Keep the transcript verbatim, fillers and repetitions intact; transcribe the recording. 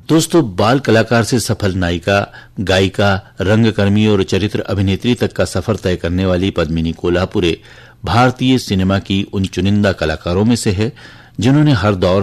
दोस्तों, बाल कलाकार से सफल नायिका, गायिका, रंगकर्मी और चरित्र अभिनेत्री तक का सफर तय करने वाली पद्मिनी कोल्हापुरे भारतीय सिनेमा की उन चुनिंदा कलाकारों में से है जिन्होंने हर दौर